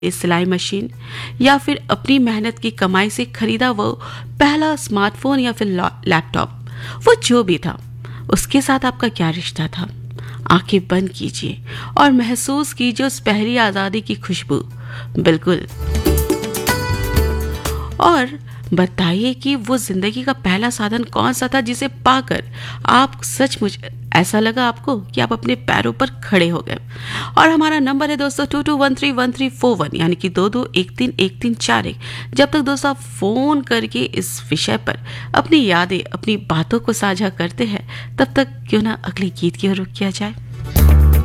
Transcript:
सिलाई मशीन या फिर अपनी मेहनत की कमाई से खरीदा वो पहला स्मार्टफोन या फिर लैपटॉप, वो जो भी था, उसके साथ आपका क्या रिश्ता था? आंखें बंद कीजिए और महसूस कीजिए उस पहली आजादी की खुशबू। बिल्कुल। और बताइए कि वो जिंदगी का पहला साधन कौन सा था जिसे पाकर आप सचमुच ऐसा लगा आपको कि आप अपने पैरों पर खड़े हो गए। और हमारा नंबर है दोस्तों 22131341, यानी कि 22131341। जब तक दोस्तों आप फोन करके इस विषय पर अपनी यादें, अपनी बातों को साझा करते हैं, तब तक क्यों ना अगले गीत की ओर रुक किया जाए।